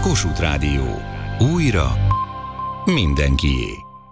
Kossuth Rádió. Újra mindenkié.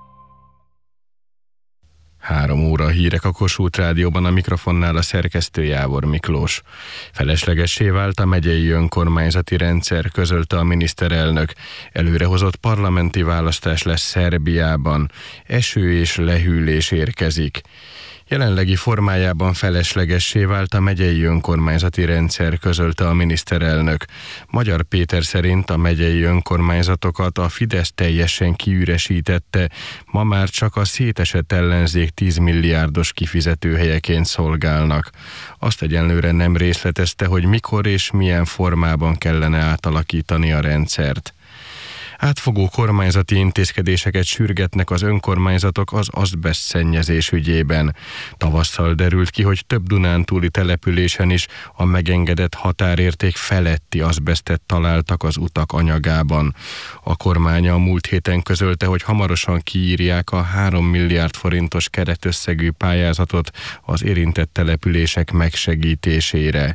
3 óra hírek a Kossuth Rádióban, a mikrofonnál a szerkesztő Jávor Miklós. Feleslegessé vált a megyei önkormányzati rendszer, közölte a miniszterelnök. Előrehozott parlamenti választás lesz Szerbiában. Eső és lehűlés érkezik. Jelenlegi formájában feleslegessé vált a megyei önkormányzati rendszer, közölte a miniszterelnök. Magyar Péter szerint a megyei önkormányzatokat a Fidesz teljesen kiüresítette, ma már csak a szétesett ellenzék 10 milliárdos kifizetőhelyeként szolgálnak. Azt egyenlőre nem részletezte, hogy mikor és milyen formában kellene átalakítani a rendszert. Átfogó kormányzati intézkedéseket sürgetnek az önkormányzatok az azbeszt szennyezés ügyében. Tavasszal derült ki, hogy több dunántúli településen is a megengedett határérték feletti azbesztet találtak az utak anyagában. A kormány a múlt héten közölte, hogy hamarosan kiírják a 3 milliárd forintos keretösszegű pályázatot az érintett települések megsegítésére.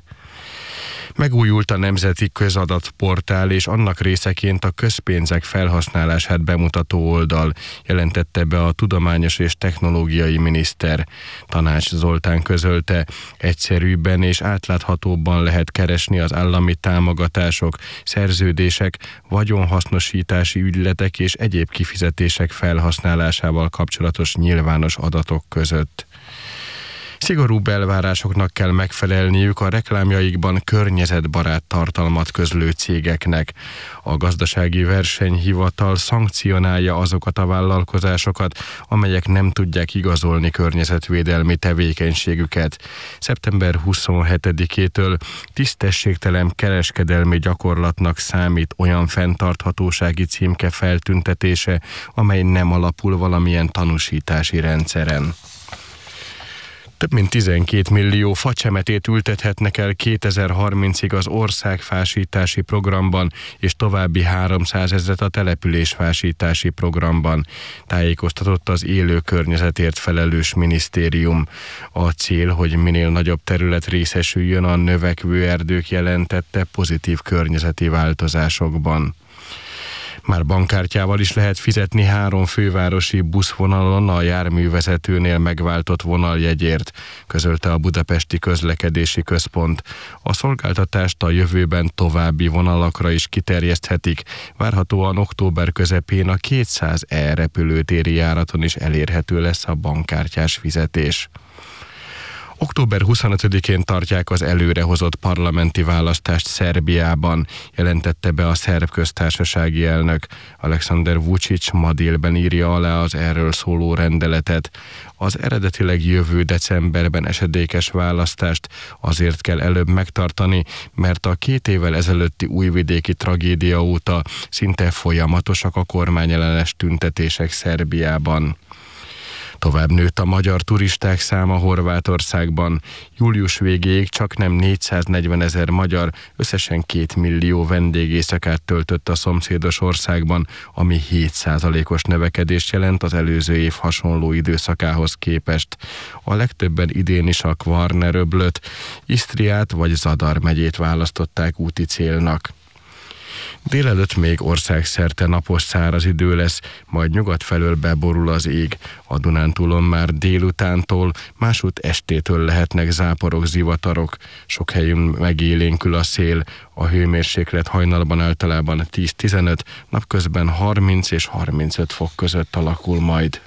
Megújult a Nemzeti Közadatportál, és annak részeként a közpénzek felhasználását bemutató oldal, jelentette be a tudományos és technológiai miniszter. Tanács Zoltán közölte, egyszerűbben és átláthatóbban lehet keresni az állami támogatások, szerződések, vagyonhasznosítási ügyletek és egyéb kifizetések felhasználásával kapcsolatos nyilvános adatok között. Szigorúbb elvárásoknak kell megfelelniük a reklámjaikban környezetbarát tartalmat közlő cégeknek. A Gazdasági Versenyhivatal szankcionálja azokat a vállalkozásokat, amelyek nem tudják igazolni környezetvédelmi tevékenységüket. Szeptember 27-től tisztességtelen kereskedelmi gyakorlatnak számít olyan fenntarthatósági címke feltüntetése, amely nem alapul valamilyen tanúsítási rendszeren. Több mint 12 millió facsemetét ültethetnek el 2030-ig az országfásítási programban, és további 300 000 a településfásítási programban, tájékoztatott az élő környezetért felelős minisztérium. A cél, hogy minél nagyobb terület részesüljön a növekvő erdők, jelentette pozitív környezeti változásokban. Már bankkártyával is lehet fizetni 3 fővárosi buszvonalon a járművezetőnél megváltott vonaljegyért, közölte a Budapesti Közlekedési Központ. A szolgáltatást a jövőben további vonalakra is kiterjeszthetik, várhatóan október közepén a 200 repülőtéri járaton is elérhető lesz a bankkártyás fizetés. Október 25-én tartják az előrehozott parlamenti választást Szerbiában, jelentette be a szerb köztársasági elnök. Alexander Vučić ma délben írja alá az erről szóló rendeletet. Az eredetileg jövő decemberben esedékes választást azért kell előbb megtartani, mert a 2 évvel ezelőtti újvidéki tragédia óta szinte folyamatosak a kormányellenes tüntetések Szerbiában. Tovább nőtt a magyar turisták száma Horvátországban. Július végéig csaknem 440 000 magyar összesen 2 millió vendégéjszakát töltött a szomszédos országban, ami 7%-os növekedést jelent az előző év hasonló időszakához képest. A legtöbben idén is a Kvarner-öblöt, Isztriát vagy Zadar megyét választották úti célnak. Délelőtt még országszerte napos száraz idő lesz, majd nyugat felől beborul az ég. A Dunántúlon már délutántól, másút estétől lehetnek záporok, zivatarok. Sok helyén megélénkül a szél, a hőmérséklet hajnalban általában 10-15, napközben 30 és 35 fok között alakul majd.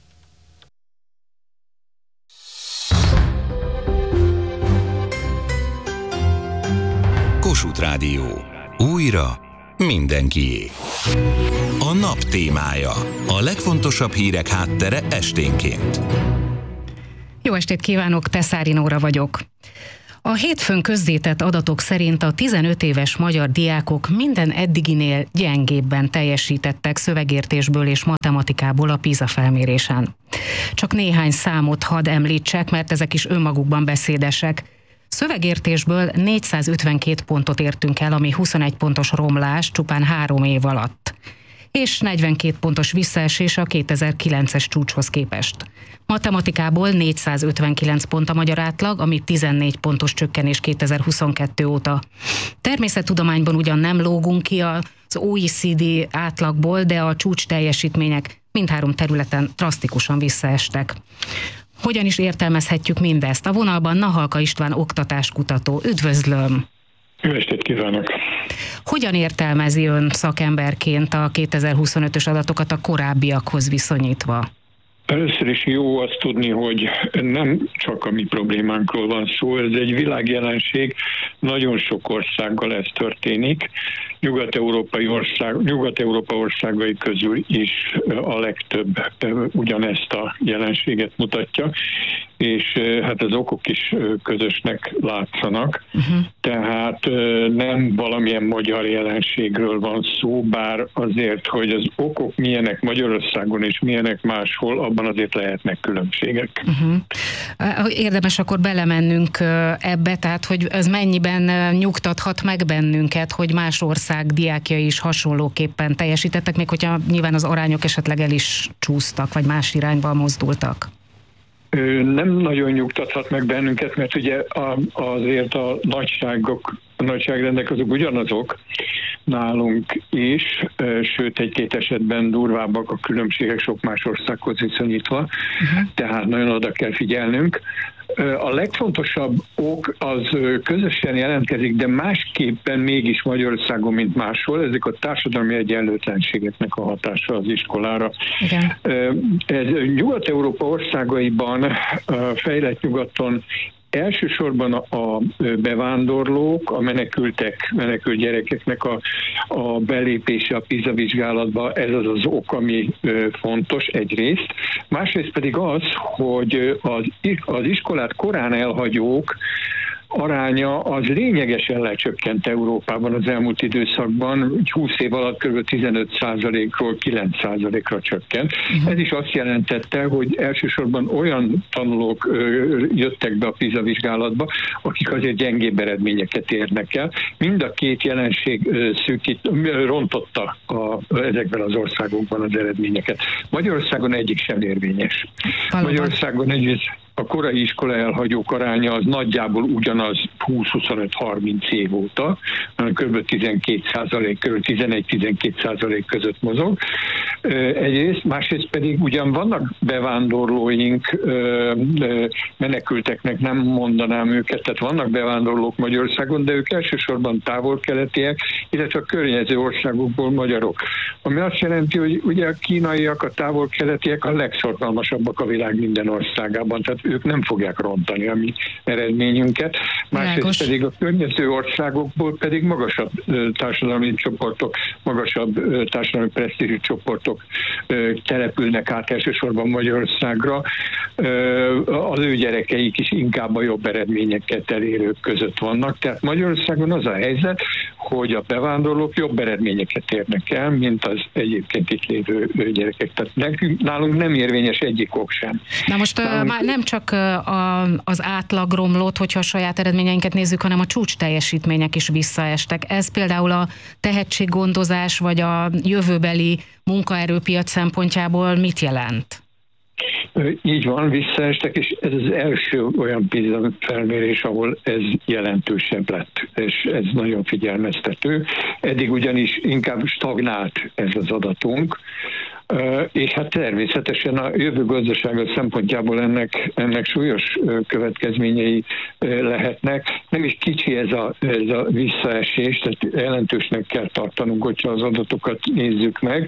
Kossuth Rádió. Újra mindenkié. A nap témája. A legfontosabb hírek háttere esténként. Jó estét kívánok, Teszári Nóra vagyok. A hétfőn közzétett adatok szerint a 15 éves magyar diákok minden eddiginél gyengébben teljesítettek szövegértésből és matematikából a PISA felmérésen. Csak néhány számot hadd említsek, mert ezek is önmagukban beszédesek. Szövegértésből 452 pontot értünk el, ami 21 pontos romlás csupán 3 év alatt, és 42 pontos visszaesés a 2009-es csúcshoz képest. Matematikából 459 pont a magyar átlag, ami 14 pontos csökkenés 2022 óta. Természettudományban ugyan nem lógunk ki a OECD átlagból, de a csúcs teljesítmények mindhárom területen drasztikusan visszaestek. Hogyan is értelmezhetjük mindezt? A vonalban Nahalka István oktatáskutató. Üdvözlöm! Jó estét kívánok! Hogyan értelmezi ön szakemberként a 2025-ös adatokat a korábbiakhoz viszonyítva? Először is jó azt tudni, hogy nem csak a mi problémánkról van szó, ez egy világjelenség, nagyon sok országgal ez történik. Nyugat-Európa országai közül is a legtöbb ugyanezt a jelenséget mutatja, és hát az okok is közösnek látszanak. Tehát nem valamilyen magyar jelenségről van szó, bár azért, hogy az okok milyenek Magyarországon és milyenek máshol, abban azért lehetnek különbségek. Érdemes akkor belemennünk ebbe, tehát hogy ez mennyiben nyugtathat meg bennünket, hogy más ország diákjai is hasonlóképpen teljesítettek, még hogyha nyilván az arányok esetleg el is csúsztak, vagy más irányba mozdultak. Nem nagyon nyugtathat meg bennünket, mert ugye azért a nagyságrendek azok ugyanazok nálunk is, sőt egy-két esetben durvábbak a különbségek sok más országhoz viszonyítva, tehát nagyon oda kell figyelnünk. A legfontosabb ok az közösen jelentkezik, de másképpen mégis Magyarországon, mint máshol, ezek a társadalmi egyenlőtlenségeknek a hatása az iskolára. Igen. Ez Nyugat-Európa országaiban, fejlett nyugaton elsősorban a bevándorlók, a menekült gyerekeknek a belépése a PISA vizsgálatba, ez az ok, ami fontos egyrészt. Másrészt pedig az, hogy az iskolát korán elhagyók aránya az lényegesen lecsökkent Európában az elmúlt időszakban, 20 év alatt kb. 15%-ról 9%-ra csökkent. Ez is azt jelentette, hogy elsősorban olyan tanulók jöttek be a PISA vizsgálatba, akik azért gyengébb eredményeket érnek el. Mind a két jelenség rontotta ezekben az országokban az eredményeket. Magyarországon egyik sem érvényes. Magyarországon a korai iskola elhagyók aránya az nagyjából ugyanaz 20-25-30 év óta, kb. 12%, kb. 11-12% között mozog. Egyrészt, másrészt pedig ugyan vannak bevándorlóink, menekülteknek nem mondanám őket, tehát vannak bevándorlók Magyarországon, de ők elsősorban távol-keletiek, illetve a környező országokból magyarok. Ami azt jelenti, hogy ugye a kínaiak, a távol-keletiek a legszorgalmasabbak a világ minden országában, tehát ők nem fogják rontani a mi eredményünket. Másrészt pedig a környező országokból pedig magasabb társadalmi csoportok, magasabb társadalmi presztízsű csoportok települnek át elsősorban Magyarországra. Az ő gyerekeik is inkább a jobb eredményeket elérők között vannak. Tehát Magyarországon az a helyzet, hogy a bevándorlók jobb eredményeket érnek el, mint az egyébként itt lévő gyerekek. Tehát nálunk nem érvényes egyik ok sem. Na most már nem csak az átlag romlott, hogyha a saját eredményeinket nézzük, hanem a csúcs teljesítmények is visszaestek. Ez például a tehetséggondozás vagy a jövőbeli munkaerőpiac szempontjából mit jelent? Így van, visszaestek, és ez az első olyan PISA felmérés, ahol ez jelentősebb lett, és ez nagyon figyelmeztető. Eddig ugyanis inkább stagnált ez az adatunk, és hát természetesen a jövő gazdasága szempontjából ennek súlyos következményei lehetnek. Nem is kicsi ez a visszaesés, tehát jelentősnek kell tartanunk, hogyha az adatokat nézzük meg.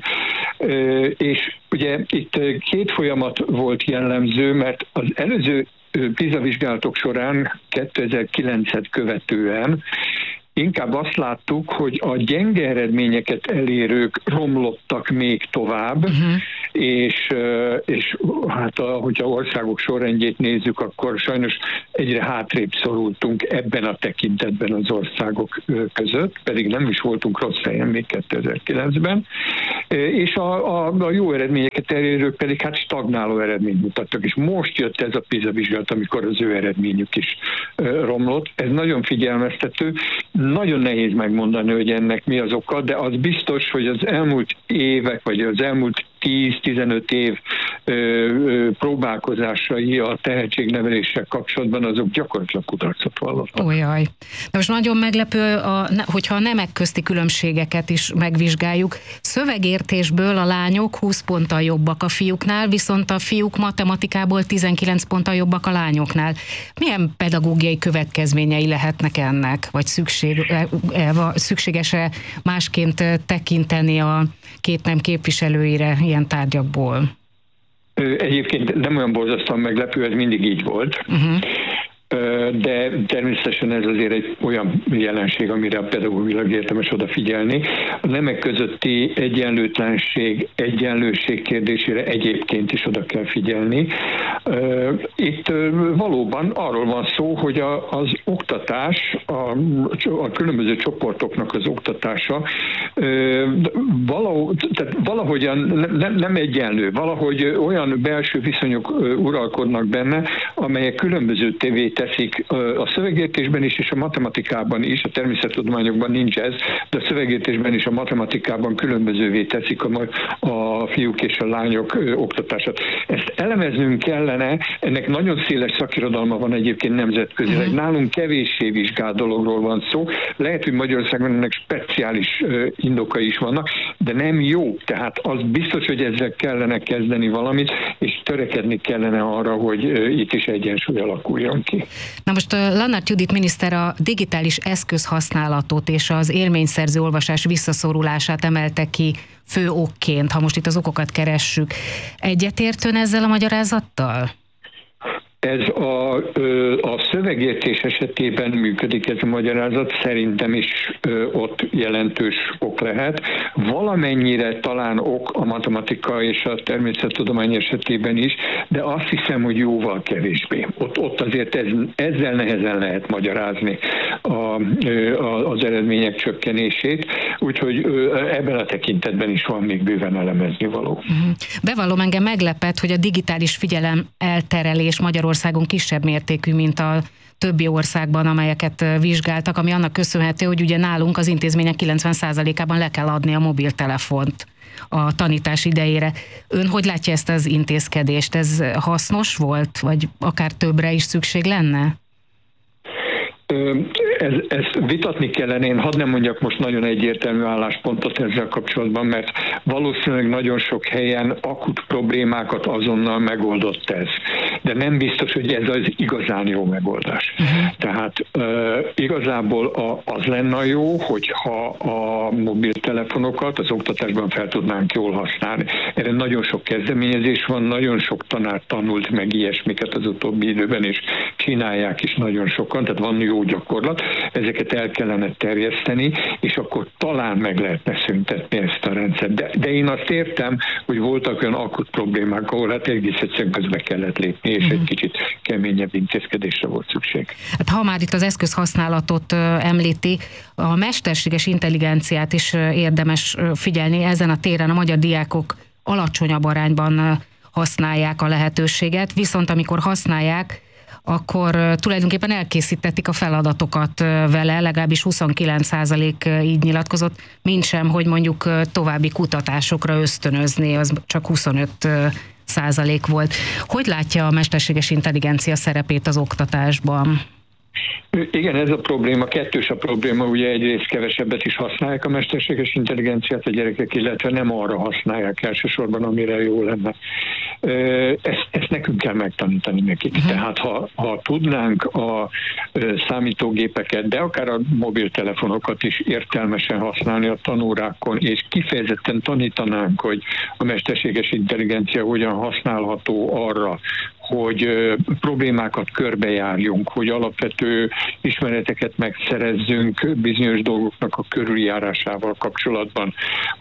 És ugye itt két folyamat volt jellemző, mert az előző PISA vizsgálatok során 2009-et követően inkább azt láttuk, hogy a gyenge eredményeket elérők romlottak még tovább, és hát hogyha országok sorrendjét nézzük, akkor sajnos egyre hátrébb szorultunk ebben a tekintetben az országok között, pedig nem is voltunk rossz helyen még 2009-ben, és a jó eredményeket elérők pedig hát stagnáló eredményt mutattak, és most jött ez a PISA vizsgálat, amikor az ő eredményük is romlott. Ez nagyon figyelmeztető. Nagyon nehéz megmondani, hogy ennek mi az oka, de az biztos, hogy az elmúlt évek, vagy az elmúlt 10-15 év próbálkozásai a tehetségneveléssel kapcsolatban, azok gyakorlatilag kudarcot vallottak. Ójaj. De most nagyon meglepő, hogyha a nemek közti különbségeket is megvizsgáljuk. Szövegértésből a lányok 20 ponttal jobbak a fiúknál, viszont a fiúk matematikából 19 ponttal jobbak a lányoknál. Milyen pedagógiai következményei lehetnek ennek? Vagy szükséges-e másként tekinteni a két nem képviselőire ilyen tárgyakból? Egyébként nem olyan borzasztóan meglepő, ez mindig így volt. De természetesen ez azért egy olyan jelenség, amire a pedagógilag érdemes odafigyelni. A nemek közötti egyenlőség kérdésére egyébként is oda kell figyelni. Itt valóban arról van szó, hogy az oktatás, a különböző csoportoknak az oktatása valahogyan nem egyenlő, valahogy olyan belső viszonyok uralkodnak benne, amelyek különbözővé teszik a szövegértésben is, és a matematikában is, a természettudományokban nincs ez, de a szövegértésben is, a matematikában különbözővé teszik a fiúk és a lányok oktatását. Ezt elemeznünk kellene, ennek nagyon széles szakirodalma van egyébként nemzetközileg. Nálunk kevéssé vizsgált dologról van szó. Lehet, hogy Magyarországon ennek speciális indokai is vannak, de nem jó. Tehát az biztos, hogy ezzel kellene kezdeni valamit, és törekedni kellene arra, hogy itt is egyensúly alakuljon ki. Na most Lannart Judit miniszter a digitális eszközhasználatot és az élményszerző olvasás visszaszorulását emelte ki fő okként, ha most itt az okokat keressük. Egyetért ön ezzel a magyarázattal? Ez a szövegértés esetében működik ez a magyarázat, szerintem is ott jelentős ok lehet. Valamennyire talán ok a matematika és a természettudomány esetében is, de azt hiszem, hogy jóval kevésbé. Ott azért ezzel nehezen lehet magyarázni az eredmények csökkenését, úgyhogy ebben a tekintetben is van még bőven elemezni való. Bevallom, engem meglepett, hogy a digitális figyelem elterelés Magyarországon kisebb mértékű, mint a többi országban, amelyeket vizsgáltak, ami annak köszönhető, hogy ugye nálunk az intézmények 90%-ában le kell adni a mobiltelefont a tanítás idejére. Ön hogy látja ezt az intézkedést? Ez hasznos volt, vagy akár többre is szükség lenne? Ezt vitatni kellene, én hadd nem mondjak most nagyon egyértelmű álláspontot ezzel kapcsolatban, mert valószínűleg nagyon sok helyen akut problémákat azonnal megoldott ez. De nem biztos, hogy ez az igazán jó megoldás. Tehát igazából az lenne jó, hogyha a mobiltelefonokat az oktatásban fel tudnánk jól használni. Erre nagyon sok kezdeményezés van, nagyon sok tanár tanult meg ilyesmiket az utóbbi időben, és csinálják is nagyon sokan, tehát van jó gyakorlat, ezeket el kellene terjeszteni, és akkor talán meg lehetne szüntetni ezt a rendszert. De én azt értem, hogy voltak olyan akut problémák, ahol hát egész egyszerűen közbe kellett lépni, és egy kicsit keményebb intézkedésre volt szükség. Hát, ha már itt az eszközhasználatot említi, a mesterséges intelligenciát is érdemes figyelni. Ezen a téren a magyar diákok alacsonyabb arányban használják a lehetőséget, viszont amikor használják, akkor tulajdonképpen elkészítették a feladatokat vele, legalábbis 29% így nyilatkozott, mintsem, hogy mondjuk további kutatásokra ösztönözni, az csak 25% volt. Hogy látja a mesterséges intelligencia szerepét az oktatásban? Igen, ez a probléma, kettős a probléma, ugye egyrészt kevesebbet is használják a mesterséges intelligenciát a gyerekek, illetve nem arra használják elsősorban, amire jó lenne. Ezt nekünk kell megtanítani nekik. Tehát ha tudnánk a számítógépeket, de akár a mobiltelefonokat is értelmesen használni a tanórákon, és kifejezetten tanítanánk, hogy a mesterséges intelligencia hogyan használható arra, hogy problémákat körbejárjunk, hogy alapvető ismereteket megszerezzünk bizonyos dolgoknak a körüljárásával kapcsolatban,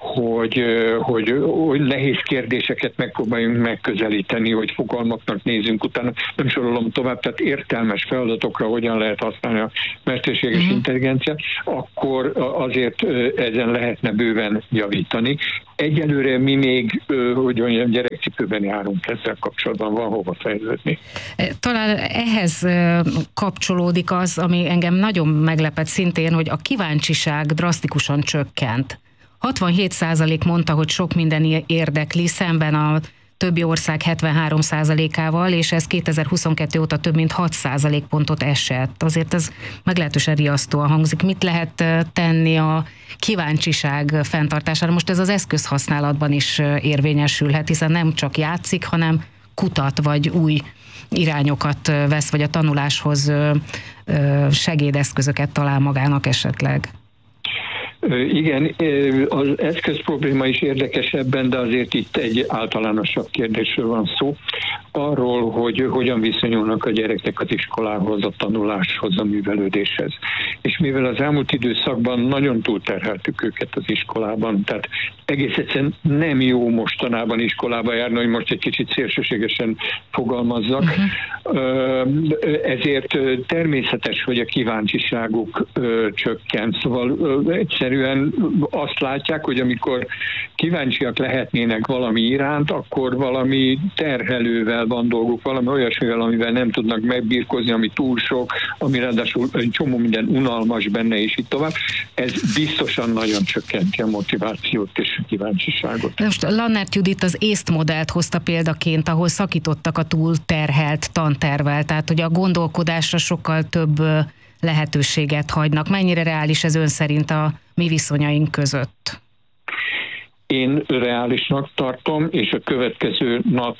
hogy nehéz kérdéseket megpróbáljunk megközelíteni, hogy fogalmaknak nézzünk utána. Nem sorolom tovább, tehát értelmes feladatokra hogyan lehet használni a mesterséges intelligenciát, akkor azért ezen lehetne bőven javítani. Egyelőre mi még, hogy olyan gyerekcipőben járunk ezzel kapcsolatban, van hova fejlődni. Talán ehhez kapcsolódik az, ami engem nagyon meglepett szintén, hogy a kíváncsiság drasztikusan csökkent. 67% mondta, hogy sok minden érdekli, szemben a többi ország 73%-ával, és ez 2022 óta több mint 6%-pontot esett. Azért ez meglehetősen riasztóan hangzik. Mit lehet tenni a kíváncsiság fenntartására? Most ez az eszközhasználatban is érvényesülhet, hiszen nem csak játszik, hanem kutat, vagy új irányokat vesz, vagy a tanuláshoz segédeszközöket talál magának esetleg. Igen, az eszköz probléma is érdekesebben, de azért itt egy általánosabb kérdésről van szó. Arról, hogy hogyan viszonyulnak a gyerekek az iskolához, a tanuláshoz, a művelődéshez. És mivel az elmúlt időszakban nagyon túlterheltük őket az iskolában, tehát egész egyszerűen nem jó mostanában iskolába járni, hogy most egy kicsit szélsőségesen fogalmazzak. Ezért természetes, hogy a kíváncsiságuk csökkent. Szóval egyszerűen azt látják, hogy amikor kíváncsiak lehetnének valami iránt, akkor valami terhelővel van dolguk, valami olyasmivel, amivel nem tudnak megbirkózni, ami túl sok, ami ráadásul egy csomó minden unalmas benne, és így tovább. Ez biztosan nagyon csökkenti a motivációt és a kíváncsiságot. Most Lannert Judit az észt modellt hozta példaként, ahol szakítottak a túlterhelt tantervvel, tehát hogy a gondolkodásra sokkal több lehetőséget hagynak. Mennyire reális ez ön szerint a mi viszonyaink között? Én reálisnak tartom, és a következő NAT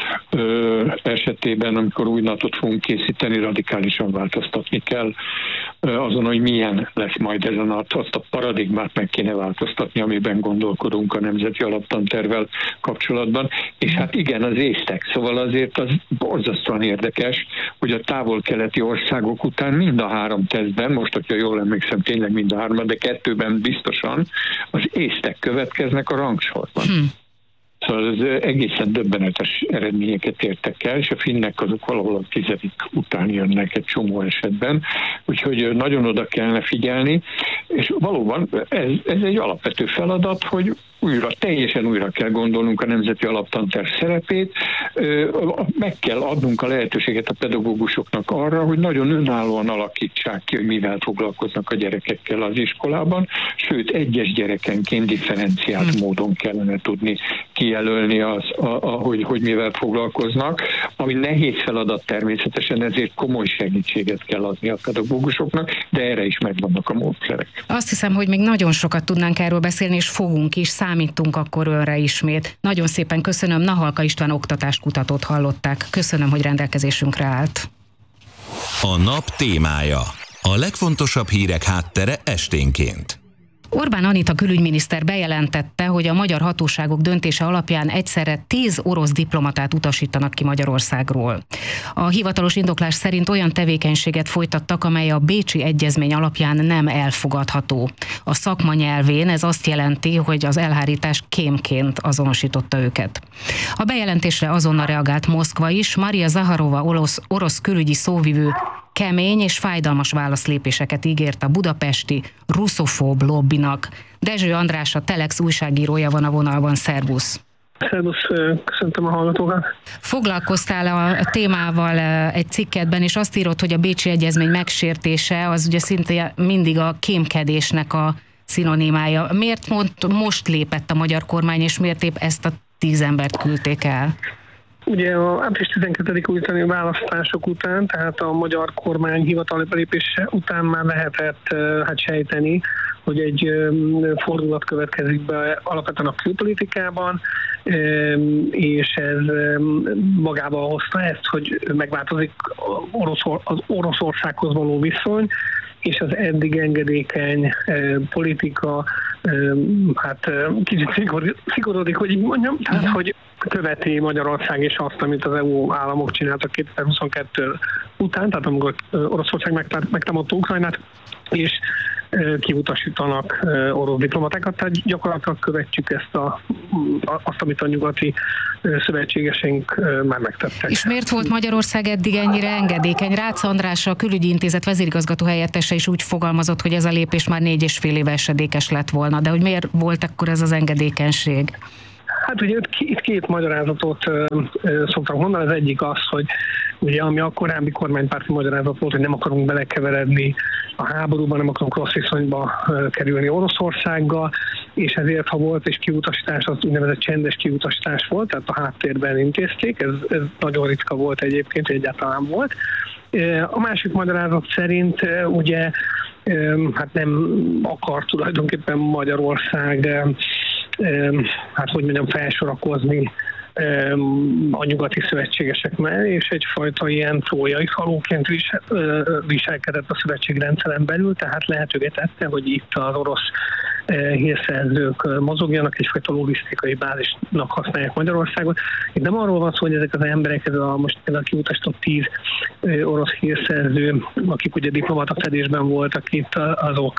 esetében, amikor új NAT-ot fogunk készíteni, radikálisan változtatni kell azon, hogy milyen lesz majd ez a NAT. Azt a paradigmát meg kéne változtatni, amiben gondolkodunk a Nemzeti Alaptantervvel kapcsolatban. És hát igen, az észtek. Szóval azért az borzasztóan érdekes, hogy a távol-keleti országok után mind a 3 tesztben, most, hogyha jól emlékszem, tényleg mind a 3, de 2-ben biztosan, az észtek következnek a rangsorban. Szóval az egészen döbbenetes eredményeket értek el, és a finnek azok valahol a 10. után jönnek egy csomó esetben, úgyhogy nagyon oda kellene figyelni, és valóban ez egy alapvető feladat, hogy teljesen újra kell gondolnunk a Nemzeti Alaptanterv szerepét, meg kell adnunk a lehetőséget a pedagógusoknak arra, hogy nagyon önállóan alakítsák ki, hogy mivel foglalkoznak a gyerekekkel az iskolában, sőt, egyes gyerekenként differenciált módon kellene tudni kijelölni hogy mivel foglalkoznak, ami nehéz feladat természetesen, ezért komoly segítséget kell adni a pedagógusoknak, de erre is megvannak a módszerek. Azt hiszem, hogy még nagyon sokat tudnánk erről beszélni, és fogunk is, számítunk akkor önre ismét. Nagyon szépen köszönöm, Nahalka István oktatáskutatót hallották. Köszönöm, hogy rendelkezésünkre állt. A nap témája. A legfontosabb hírek háttere esténként. Orbán Anita külügyminiszter bejelentette, hogy a magyar hatóságok döntése alapján egyszerre 10 orosz diplomatát utasítanak ki Magyarországról. A hivatalos indoklás szerint olyan tevékenységet folytattak, amely a Bécsi Egyezmény alapján nem elfogadható. A szakma nyelvén ez azt jelenti, hogy az elhárítás kémként azonosította őket. A bejelentésre azonnal reagált Moszkva is. Maria Zaharova orosz külügyi szóvivő kemény és fájdalmas válaszlépéseket ígért a budapesti russzofób lobbinak. Dezső András, a Telex újságírója van a vonalban. Szervusz! Szervusz, köszöntöm a hallgatókat. Foglalkoztál a témával egy cikketben, és azt írod, hogy a Bécsi Egyezmény megsértése az ugye szinte mindig a kémkedésnek a szinonimája. Miért most lépett a magyar kormány, és miért épp ezt a 10 embert küldték el? Ugye a április 12. utáni választások után, tehát a magyar kormány hivatali belépése után már lehetett sejteni, hogy egy fordulat következik be alapvetően a külpolitikában, és ez magával hozta ezt, hogy megváltozik az Oroszországhoz való viszony, és az eddig engedékeny politika kicsit szigorodik, hogy így mondjam, tehát hogy követi Magyarország és azt, amit az EU államok csináltak 2022 után, tehát amikor Oroszország megtámadta Ukrajnát, és kiutasítanak orosz diplomatákat, tehát gyakorlatilag követjük azt, amit a nyugati szövetségeseink már megtettek. És miért volt Magyarország eddig ennyire engedékeny? Rácz András, a Külügyi Intézet vezérigazgató helyettese is úgy fogalmazott, hogy ez a lépés már 4,5 éve esedékes lett volna, de hogy miért volt akkor ez az engedékenység? Hát ugye itt két magyarázatot szoktak mondani. Az egyik az, hogy ugye ami a korábbi kormánypárti magyarázat volt, hogy nem akarunk belekeveredni a háborúban, nem akarunk rossz viszonyba kerülni Oroszországgal. és ezért, ha volt és kiutasítás, az úgynevezett csendes kiutasítás volt, tehát a háttérben intézték, ez nagyon ritka volt egyébként, hogy egyáltalán volt. A másik magyarázat szerint ugye hát nem akar tulajdonképpen Magyarország hát hogy mondjam, felsorakozni a nyugati szövetségesek mellé, és egyfajta ilyen trójai falóként viselkedett a szövetségrendszeren belül, tehát lehetővé tette, hogy itt az orosz hírszerzők mozogjanak, egyfajta logisztikai bázisnak használják Magyarországot. Itt nem arról van szó, hogy ezek az emberek, most például kiutasított 10 orosz hírszerző, akik ugye diplomata fedésben voltak itt, azok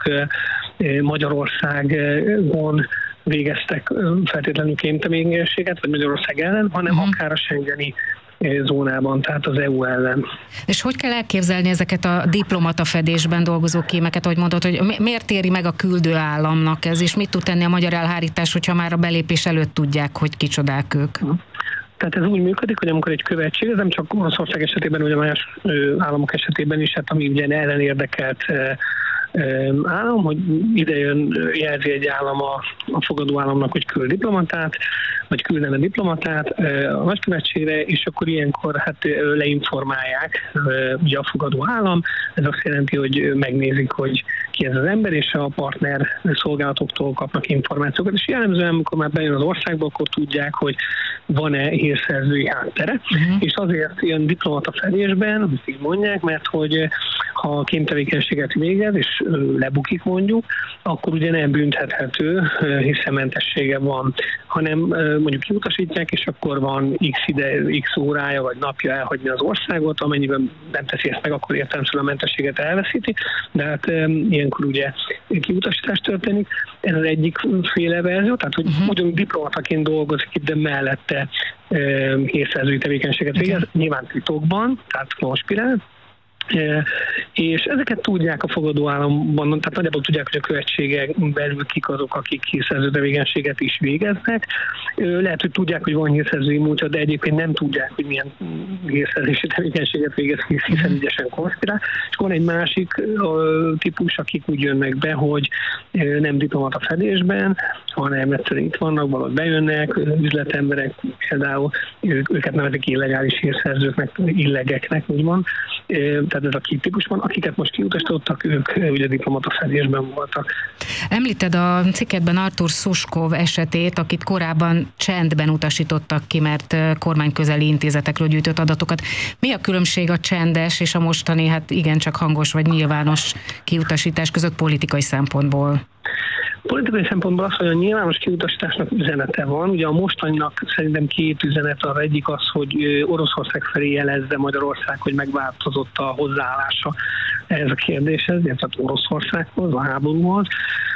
Magyarországon végeztek feltétlenül kémtevékenységet, vagy Magyarország ellen, hanem akár a schengeni zónában, tehát az EU ellen. És hogy kell elképzelni ezeket a diplomata fedésben dolgozó kémeket, ahogy mondod, hogy miért éri meg a küldő államnak ez, és mit tud tenni a magyar elhárítás, hogyha már a belépés előtt tudják, hogy kicsodák ők? Tehát ez úgy működik, hogy amikor egy követség, ez nem csak Oroszország esetében, ugye más államok esetében is, hát ami ugye ellenérdekelt állam, hogy idejön, jelzi egy állam a fogadó államnak, hogy küld diplomatát, vagy küldene diplomatát a nagykövetségre, és akkor ilyenkor hát leinformálják ugye a fogadó állam. Ez azt jelenti, hogy megnézik, hogy ki ez az ember, és a partner szolgálatoktól kapnak információkat, és jellemzően, amikor már bejön az országba, akkor tudják, hogy van-e hírszerzői háttere, és azért ilyen diplomata fedésben, azt így mondják, mert hogy ha kémtevékenységet végez, és lebukik mondjuk, akkor ugye nem büntethető, hiszen mentessége van, hanem mondjuk kiutasítják, és akkor van x órája vagy napja elhagyni az országot, amennyiben nem teszi ezt meg, akkor értelemszerűen a mentességet elveszíti, de hát ilyenkor ugye kiutasítás történik. Ez az egyik féle verzió, tehát hogy ugyanúgy diplomataként dolgozik itt, de mellette hírszerzői tevékenységet végez, nyilván titokban, tehát konspirál, és ezeket tudják a fogadó államban, tehát nagyjából tudják, hogy a követségek belül kik azok, akik hírszerző tevékenységet is végeznek. Lehet, hogy tudják, hogy van hírszerzői múltja, de egyébként nem tudják, hogy milyen hírszerzési tevékenységet végez, hiszen ügyesen konspirál. És van egy másik típus, akik úgy jönnek be, hogy nem diplomata fedésben, hanem egyszerűen itt vannak, valahogy bejönnek, üzletemberek, például őket nevezik illegális hírszerzőknek, illegeknek, úgymond. Tehát ez a két típus van, akiket most kiutasítottak, ők ugye diplomata fedésben voltak. Említed a cikkedben Artur Szuskov esetét, akit korábban csendben utasítottak ki, mert kormányközeli intézetekről gyűjtött adatokat. Mi a különbség a csendes és a mostani, hát igencsak hangos vagy nyilvános kiutasítás között politikai szempontból? Politikai szempontból az, hogy a nyilvános kiutasításnak üzenete van. Ugye a mostaninak szerintem két üzenet, az egyik az, hogy Oroszország felé jelezze Magyarország, hogy megváltozott a hozzáállása ehhez a kérdéshez, tehát Oroszországhoz, a háborúhoz,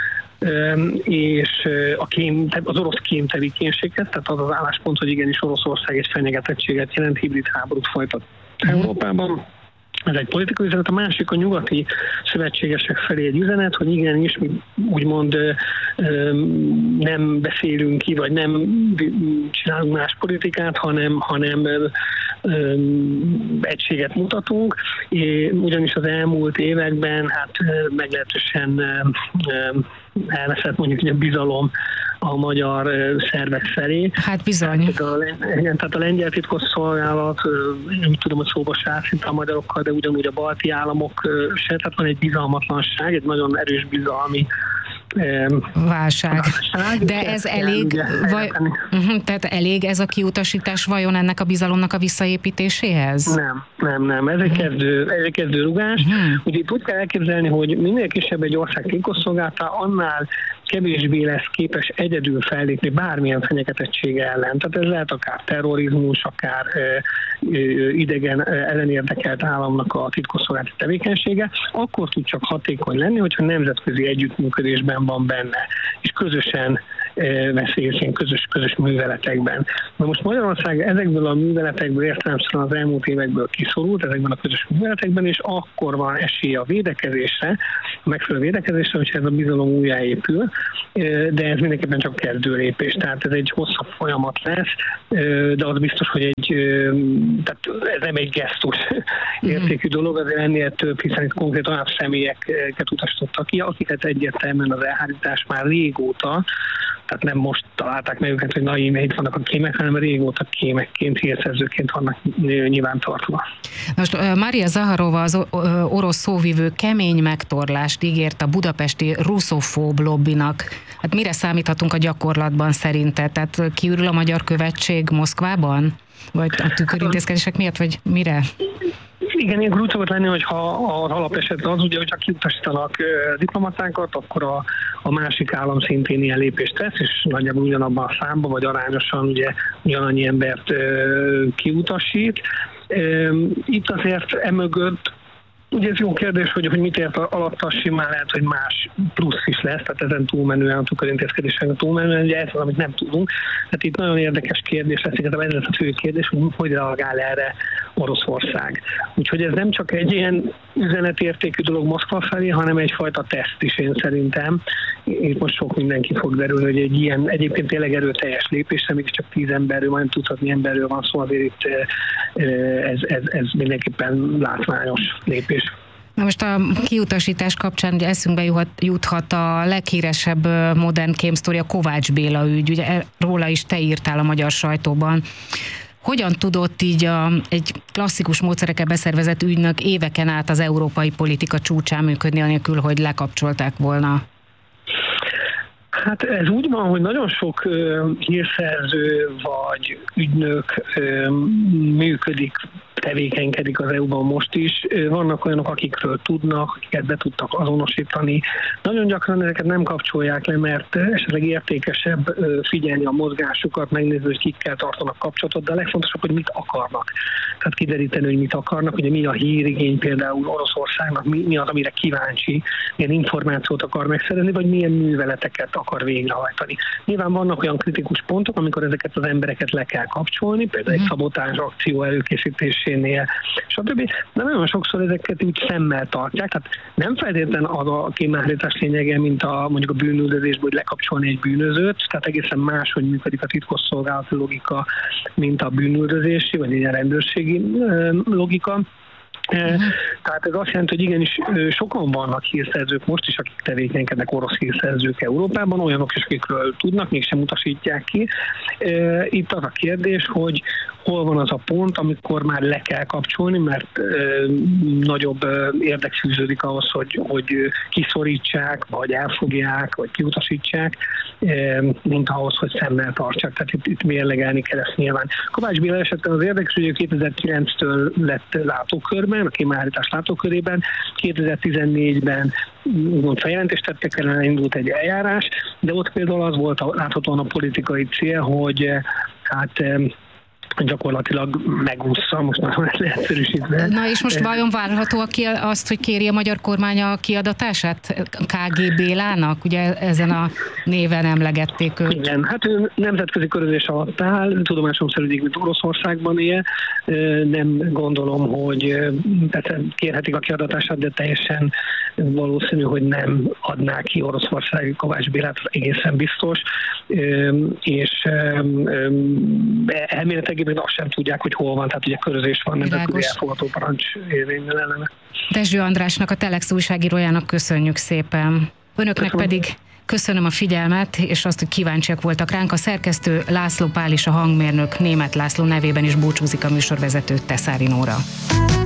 és az orosz kémtevékenységet, tehát az az álláspont, hogy igenis Oroszország egy fenyegetettséget jelent, hibrid háborút folytat Európában. Ez egy politikai üzenet, a másik a nyugati szövetségesek felé egy üzenet, hogy igenis mi úgymond nem beszélünk ki, vagy nem csinálunk más politikát, hanem egységet mutatunk, ugyanis az elmúlt években hát meglehetősen elveszett mondjuk a bizalom a magyar szervek felé. Hát bizony. Tehát a lengyel titkosszolgálat, nem tudom, hogy szóba se áll szinte a magyarokkal, de ugyanúgy a balti államok se, tehát van egy bizalmatlanság, egy nagyon erős bizalmi válság. De ez elég, tehát elég ez a kiutasítás vajon ennek a bizalomnak a visszaépítéséhez? Nem. Ez egy kezdő rugás. Ugye itt úgy kell elképzelni, hogy minél kisebb egy ország titkosszolgálata, annál kevésbé lesz képes egyedül fellépni bármilyen fenyegetettsége ellen. Tehát ez lehet akár terrorizmus, akár idegen ellenérdekelt államnak a titkosszolgálati tevékenysége, akkor tud csak hatékony lenni, hogyha nemzetközi együttműködésben van benne, és közösen veszélyes ilyen közös műveletekben. Na most Magyarország ezekből a műveletekből értelemszerűen az elmúlt évekből kiszorult, ezekben a közös műveletekben, és akkor van esélye a védekezésre, a megfelelő védekezésre, hogyha ez a bizalom újjáépül, de ez mindenképpen csak kezdő lépés, tehát ez egy hosszabb folyamat lesz, de az biztos, hogy tehát ez nem egy gesztus értékű dolog, azért ennél több, hiszen itt konkrét olyan személyeket utasítottak ki, akiket egyértelműen az elhárítás már régóta, tehát nem most találták meg őket, hogy na íme itt vannak a kémek, hanem régóta kémekként, hírszerzőként vannak nyilvántartva. Most Maria Zaharova, az orosz szóvivő kemény megtorlást ígért a budapesti russzofób lobbinak. Hát mire számíthatunk a gyakorlatban szerinted? Tehát kiürül a magyar követség Moszkvában? Vagy a tükörintézkedések miatt, vagy mire? Igen, ilyenkor úgy szokott lenni, hogyha az alapeset az, ugye, hogyha kiutasítanak diplomatákat, akkor a másik állam szintén ilyen lépést tesz, és nagyjából ugyanabban a számban, vagy arányosan ugye ugyanannyi embert kiutasít. Itt azért emögött, ugye ez jó kérdés, hogy mit ért alatta, simán lehet, hogy más plusz is lesz, tehát ezen túlmenően, a tükörintézkedésen túlmenően, ugye ez az, amit nem tudunk. Tehát itt nagyon érdekes kérdés lesz, ez lesz a fő kérdés, hogy reagál erre Oroszország. Úgyhogy ez nem csak egy ilyen üzenetértékű dolog Moszkva felé, hanem egyfajta teszt is, én szerintem. Itt most sok mindenki fog derülni, hogy egy ilyen egyébként tényleg erőteljes lépésre, mégis csak 10 emberről, majd tudhatni emberről van szó, azért itt ez mindenképpen látványos lépés. Na most a kiutasítás kapcsán ugye eszünkbe juthat a leghíresebb modern kémsztori, a Kovács Béla ügy, ugye róla is te írtál a magyar sajtóban. Hogyan tudott így egy klasszikus módszerekkel beszervezett ügynök éveken át az európai politika csúcsán működni, anélkül, hogy lekapcsolták volna? Hát ez úgy van, hogy nagyon sok hírszerző vagy ügynök működik, tevékenykedik az EU-ban most is. Vannak olyanok, akikről tudnak, akiket be tudtak azonosítani. Nagyon gyakran ezeket nem kapcsolják le, mert esetleg értékesebb figyelni a mozgásukat, megnézni, hogy kikkel tartanak kapcsolatot, de a legfontosabb, hogy mit akarnak. Tehát kideríteni, hogy mit akarnak, ugye mi a hírigény például Oroszországnak, mi az, amire kíváncsi, milyen információt akar megszerezni, vagy milyen műveleteket akar végrehajtani. Nyilván vannak olyan kritikus pontok, amikor ezeket az embereket le kell kapcsolni, például egy szabotázs akció előkészítésénél, stb. De nagyon sokszor ezeket úgy szemmel tartják, tehát nem feltétlenül az a kémelhárítás lényege, mint mondjuk a bűnüldözésből, hogy lekapcsolni egy bűnözőt, tehát egészen más, hogy működik a titkosszolgálati logika, mint a bűnüldözési, vagy egy rendőrségi logika. Tehát ez azt jelenti, hogy igenis sokan vannak hírszerzők most is, akik tevékenykednek, orosz hírszerzők Európában, olyanok is, akikről tudnak, mégsem utasítják ki. Itt az a kérdés, hogy hol van az a pont, amikor már le kell kapcsolni, mert nagyobb érdek fűződik ahhoz, hogy kiszorítsák, vagy elfogják, vagy kiutasítsák, mint ahhoz, hogy szemmel tartsák. Tehát itt mérlegelni kell ezt nyilván. Kovács Béla esetben az érdekes, hogy 2009-től lett látókörben, a kémelhárítás látókörében, 2014-ben úgymond feljelentést tettek ellen, indult egy eljárás, de ott például az volt láthatóan a politikai cél, hogy hát gyakorlatilag megúszza, most nagyon leegyszerűsítve. Na és most vajon várható azt, hogy kéri a magyar kormány a kiadatását KG Bélának? Ugye ezen a néven emlegették őt. Igen, hát ő nemzetközi körözés alatt áll, tudomásom szerint, mint Oroszországban él. Nem gondolom, hogy kérhetik a kiadatását, de teljesen valószínű, hogy nem adná ki Oroszország Kovács Bélát, egészen biztos. És elméletileg azt sem tudják, hogy hol van, tehát ugye körözés van, nemzetközi elfogadó parancs érvényben ellene. Dezső Andrásnak, a Telex újságírójának köszönjük szépen. Önöknek pedig köszönöm a figyelmet, és azt, hogy kíváncsiak voltak ránk. A szerkesztő László Pál és a hangmérnök Németh László nevében is búcsúzik a műsorvezető, Teszári Nóra.